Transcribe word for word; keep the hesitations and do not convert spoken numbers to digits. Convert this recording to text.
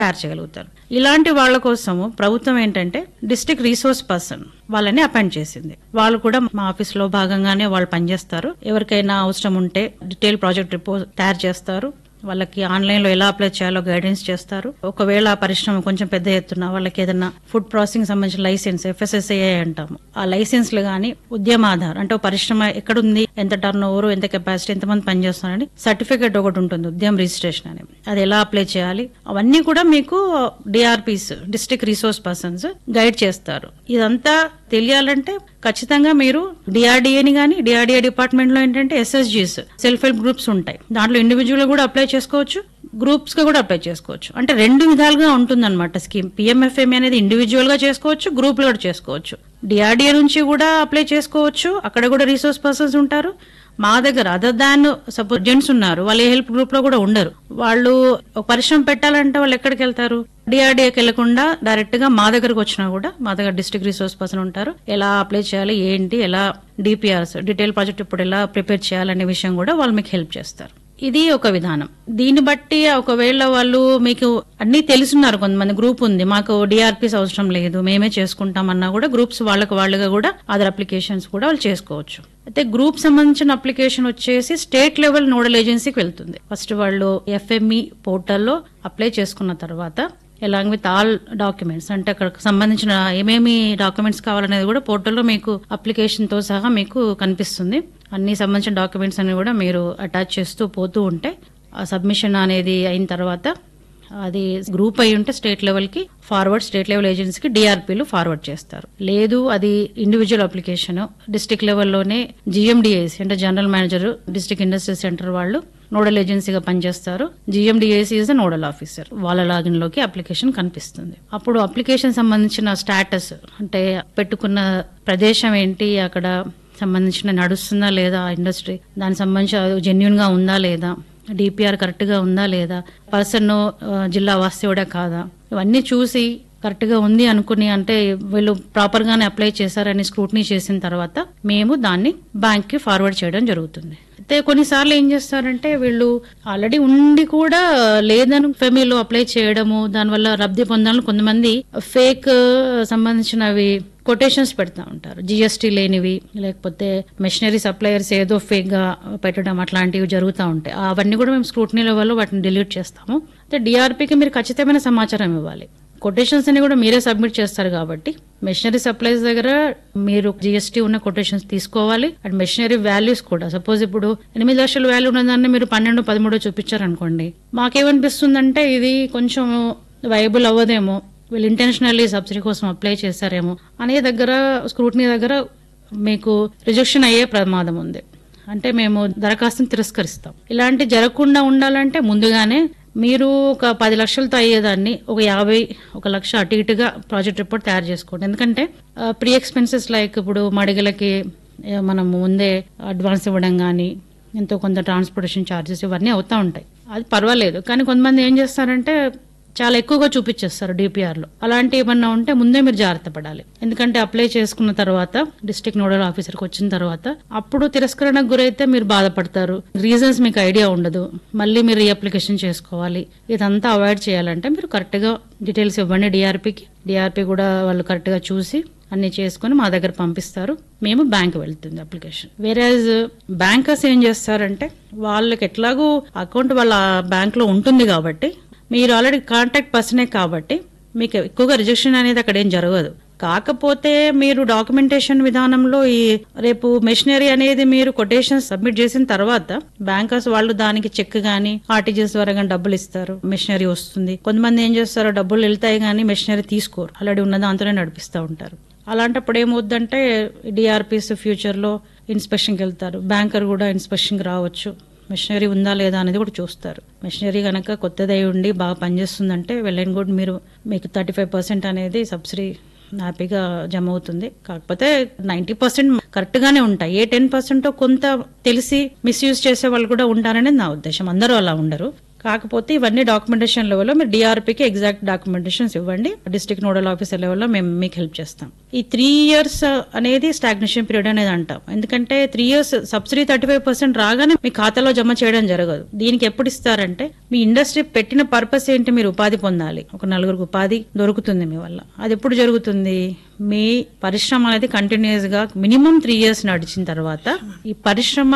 తయారు చేయగలుగుతారు. ఇలాంటి వాళ్ళ కోసము ప్రభుత్వం ఏంటంటే డిస్ట్రిక్ట్ రీసోర్స్ పర్సన్ వాళ్ళని అపాయింట్ చేసింది. వాళ్ళు కూడా మా ఆఫీస్ లో భాగంగానే వాళ్ళు పనిచేస్తారు. ఎవరికైనా అవసరం ఉంటే డీటెయిల్ ప్రాజెక్ట్ రిపోర్ట్ తయారు చేస్తారు. వాళ్ళకి ఆన్లైన్ లో ఎలా అప్లై చేయాలో గైడెన్స్ చేస్తారు. ఒకవేళ ఆ పరిశ్రమ కొంచెం పెద్ద ఎత్తున వాళ్ళకి ఏదైనా ఫుడ్ ప్రాసెసింగ్ సంబంధించిన లైసెన్స్ ఎఫ్ఎస్ఎస్ఏ అంటాము, ఆ లైసెన్స్లు గానీ ఉద్యమ ఆధార్ అంటే ఒక పరిశ్రమ ఎక్కడుంది, ఎంత టర్న్ ఓవర్, ఎంత కెపాసిటీ, ఎంతమంది పనిచేస్తున్నారని సర్టిఫికేట్ ఒకటి ఉంటుంది, ఉద్యమ రిజిస్ట్రేషన్ అని. అది ఎలా అప్లై చేయాలి అవన్నీ కూడా మీకు DRPs district resource persons guide చేస్తారు. ఇదంతా తెలియాలంటే ఖచ్చితంగా మీరు డిఆర్డిఏని గానీ, డిఆర్డిఏ డిపార్ట్మెంట్ లో ఏంటంటే ఎస్ఎస్జీస్ సెల్ఫ్ హెల్ప్ గ్రూప్స్ ఉంటాయి. దాంట్లో ఇండివిజువల్ కూడా అప్లై చేసుకోవచ్చు, గ్రూప్స్ గా కూడా అప్లై చేసుకోవచ్చు. అంటే రెండు విధాలుగా ఉంటుంది అనమాట స్కీమ్. పిఎంఎఫ్ఎంఈ అనేది ఇండివిజువల్ గా చేసుకోవచ్చు, గ్రూప్ లో కూడా చేసుకోవచ్చు. డిఆర్డిఏ నుంచి కూడా అప్లై చేసుకోవచ్చు, అక్కడ కూడా రిసోర్స్ పర్సన్స్ ఉంటారు. మా దగ్గర అదర్ దాన్ సపోజ్ జెంట్స్ ఉన్నారు, వాళ్ళు ఏ హెల్ప్ గ్రూప్ లో కూడా ఉండరు. వాళ్ళు ఒక పరిశ్రమ పెట్టాలంటే వాళ్ళు ఎక్కడికి వెళ్తారు? డిఆర్డిఏకి వెళ్లకుండా డైరెక్ట్ గా మా దగ్గరకు వచ్చినా కూడా మా దగ్గర డిస్ట్రిక్ట్ రిసోర్స్ పర్సన్ ఉంటారు. ఎలా అప్లై చేయాలి, ఏంటి, ఎలా డిపిఆర్స్ డీటెయిల్ ప్రాజెక్ట్ ఇప్పుడు ఎలా ప్రిపేర్ చేయాలనే విషయం కూడా వాళ్ళు మీకు హెల్ప్ చేస్తారు. ఇది ఒక విధానం. దీన్ని బట్టి ఒకవేళ వాళ్ళు మీకు అన్ని తెలుసున్నారు, కొంతమంది గ్రూప్ ఉంది, మాకు డిఆర్పిస్ అవసరం లేదు, మేమే చేసుకుంటామన్నా కూడా గ్రూప్స్ వాళ్ళకి వాళ్ళుగా కూడా అదర్ అప్లికేషన్స్ కూడా వాళ్ళు చేసుకోవచ్చు. అయితే గ్రూప్ సంబంధించిన అప్లికేషన్ వచ్చేసి స్టేట్ లెవెల్ నోడల్ ఏజెన్సీకి వెళ్తుంది. ఫస్ట్ వాళ్ళు ఎఫ్ఎంఈ పోర్టల్లో అప్లై చేసుకున్న తర్వాత ఎలాంగ్ విత్ ఆల్ డాక్యుమెంట్స్ అంటే అక్కడ సంబంధించిన ఏమేమి డాక్యుమెంట్స్ కావాలనేది కూడా పోర్టల్లో మీకు అప్లికేషన్ తో సహా మీకు కనిపిస్తుంది. అన్ని సంబంధించిన డాక్యుమెంట్స్ అన్ని కూడా మీరు అటాచ్ చేస్తూ పోతూ ఉంటే ఆ సబ్మిషన్ అనేది అయిన తర్వాత అది గ్రూప్ అయి ఉంటే స్టేట్ లెవెల్ కి ఫార్వర్డ్, స్టేట్ లెవెల్ ఏజెన్సీకి డిఆర్పీలు ఫార్వర్డ్ చేస్తారు. లేదు అది ఇండివిజువల్ అప్లికేషన్ డిస్ట్రిక్ట్ లెవెల్లోనే జిఎండిఏసి అంటే general manager district industry centre వాళ్ళు నోడల్ ఏజెన్సీగా పనిచేస్తారు. GMDAC is the nodal officer. వాళ్ళ లాగిన్ లోకి అప్లికేషన్ కనిపిస్తుంది. అప్పుడు అప్లికేషన్ సంబంధించిన స్టాటస్ అంటే పెట్టుకున్న ప్రదేశం ఏంటి, అక్కడ సంబంధించిన నడుస్తుందా లేదా ఇండస్ట్రీ, దానికి సంబంధించి జెన్యున్ గా ఉందా లేదా, డిపిఆర్ కరెక్ట్ గా ఉందా లేదా, పర్సన్ జిల్లా వాస్తవుడా కాదా, ఇవన్నీ చూసి కరెక్ట్ గా ఉంది అనుకుని అంటే వీళ్ళు ప్రాపర్ గానే అప్లై చేశారని స్క్రూటినీ చేసిన తర్వాత మేము దాన్ని బ్యాంక్ కి ఫార్వర్డ్ చేయడం జరుగుతుంది. అయితే కొన్నిసార్లు ఏం చేస్తారంటే వీళ్ళు ఆల్రెడీ ఉండి కూడా లేదని ఫెమీలో అప్లై చేయడము, దానివల్ల లబ్ధి పొందాలని కొంతమంది ఫేక్ సంబంధించినవి కొటేషన్స్ పెడతా ఉంటారు. జిఎస్టీ లేనివి, లేకపోతే మెషినరీ సప్లయర్స్ ఏదో ఫేక్ గా పెట్టడం, అట్లాంటివి జరుగుతూ ఉంటాయి. అవన్నీ కూడా మేము స్క్రూటినీ లెవెల్లో వాటిని డిలీట్ చేస్తాము. అయితే డిఆర్పీకి మీరు ఖచ్చితమైన సమాచారం ఇవ్వాలి. కొటేషన్స్ అన్ని కూడా మీరే సబ్మిట్ చేస్తారు కాబట్టి మెషినరీ సప్లైస్ దగ్గర మీరు జిఎస్టీ ఉన్న కొటేషన్స్ తీసుకోవాలి. అండ్ మెషినరీ వాల్యూస్ కూడా సపోజ్ ఇప్పుడు ఎనిమిది లక్షల వాల్యూ ఉన్నదాన్ని మీరు పన్నెండు పదమూడు చూపించారు అనుకోండి, మాకేమనిపిస్తుందంటే ఇది కొంచెం వైబుల్ అవ్వదేమో, వీళ్ళు ఇంటెన్షనల్లీ సబ్సిడీ కోసం అప్లై చేశారేమో అనే దగ్గర స్క్రూటినీ దగ్గర మీకు రిజెక్షన్ అయ్యే ప్రమాదం ఉంది. అంటే మేము దరఖాస్తుని తిరస్కరిస్తాం. ఇలాంటి జరగకుండా ఉండాలంటే ముందుగానే మీరు ఒక పది లక్షలతో అయ్యేదాన్ని ఒక యాభై ఒక లక్ష అటు ఇటుగా ప్రాజెక్ట్ రిపోర్ట్ తయారు చేసుకోండి. ఎందుకంటే ప్రీ ఎక్స్పెన్సెస్ లైక్ ఇప్పుడు మడిగలకి మనం ముందే అడ్వాన్స్ ఇవ్వడం కానీ, ఎంతో కొంత ట్రాన్స్పోర్టేషన్ ఛార్జెస్ ఇవన్నీ అవుతా ఉంటాయి. అది పర్వాలేదు. కానీ కొంతమంది ఏం చేస్తారంటే చాలా ఎక్కువగా చూపించేస్తారు డిపిఆర్ లో. అలాంటి ఏమన్నా ఉంటే ముందే మీరు జాగ్రత్త పడాలి. ఎందుకంటే అప్లై చేసుకున్న తర్వాత డిస్ట్రిక్ట్ నోడల్ ఆఫీసర్కి వచ్చిన తర్వాత అప్పుడు తిరస్కరణకు గురైతే మీరు బాధపడతారు, రీజన్స్ మీకు ఐడియా ఉండదు, మళ్ళీ మీరు రీఅప్లికేషన్ చేసుకోవాలి. ఇదంతా అవాయిడ్ చేయాలంటే మీరు కరెక్ట్ గా డీటెయిల్స్ ఇవ్వండి డిఆర్పీకి. డిఆర్పీ కూడా వాళ్ళు కరెక్ట్ గా చూసి అన్ని చేసుకుని మా దగ్గర పంపిస్తారు. మేము బ్యాంక్ వెళ్తుంది అప్లికేషన్. వేరేజ్ బ్యాంకర్స్ ఏం చేస్తారంటే వాళ్ళకి ఎట్లాగో అకౌంట్ వాళ్ళ బ్యాంక్ లో ఉంటుంది కాబట్టి మీరు ఆల్రెడీ కాంటాక్ట్ పర్సనే కాబట్టి మీకు ఎక్కువగా రిజెక్షన్ అనేది అక్కడ ఏం జరగదు. కాకపోతే మీరు డాక్యుమెంటేషన్ విధానంలో ఈ రేపు మెషినరీ అనేది మీరు కొటేషన్ సబ్మిట్ చేసిన తర్వాత బ్యాంకర్స్ వాళ్ళు దానికి చెక్ గానీ ఆర్టీజీఎస్ ద్వారా గానీ డబ్బులు ఇస్తారు, మెషినరీ వస్తుంది. కొంతమంది ఏం చేస్తారు, డబ్బులు వెళ్తాయి కానీ మెషినరీ తీసుకోరు, ఆల్రెడీ ఉన్న దాంతోనే నడిపిస్తూ ఉంటారు. అలాంటప్పుడు ఏమవుద్దంటే డిఆర్పిస్ ఫ్యూచర్ లో ఇన్స్పెక్షన్కి వెళ్తారు, బ్యాంకర్ కూడా ఇన్స్పెక్షన్కి రావచ్చు, మెషినరీ ఉందా లేదా అనేది కూడా చూస్తారు. మెషినరీ కనుక కొత్తదై ఉండి బాగా పనిచేస్తుందంటే వెల్ అండ్ గుడ్, మీరు మీకు థర్టీ ఫైవ్ పర్సెంట్ అనేది సబ్సిడీ హ్యాపీగా జమ అవుతుంది. కాకపోతే నైన్టీ పర్సెంట్ కరెక్ట్ గానే ఉంటాయి. ఏ టెన్ పర్సెంట్ కొంత తెలిసి మిస్యూజ్ చేసే వాళ్ళు కూడా ఉంటారనేది నా ఉద్దేశం. అందరూ అలా ఉండరు. కాకపోతే ఇవన్నీ డాక్యుమెంటేషన్ లెవెల్లో మీరు డిఆర్పికి ఎగ్జాక్ట్ డాక్యుమెంటేషన్స్ ఇవ్వండి, డిస్ట్రిక్ట్ నోడల్ ఆఫీసర్ లెవెల్లో మేము మీకు హెల్ప్ చేస్తాం. ఈ త్రీ ఇయర్స్ అనేది స్టాగ్నేషన్ పీరియడ్ అనేది అంటాం. ఎందుకంటే three years subsidy thirty five percent రాగానే మీ ఖాతాలో జమ చేయడం జరగదు. దీనికి ఎప్పుడు ఇస్తారంటే మీ ఇండస్ట్రీ పెట్టిన పర్పస్ ఏంటి, మీరు ఉపాధి పొందాలి, ఒక నలుగురికి ఉపాధి దొరుకుతుంది మీ వల్ల. అది ఎప్పుడు జరుగుతుంది, మీ పరిశ్రమ అనేది కంటిన్యూస్ గా మినిమం త్రీ ఇయర్స్ నడిచిన తర్వాత ఈ పరిశ్రమ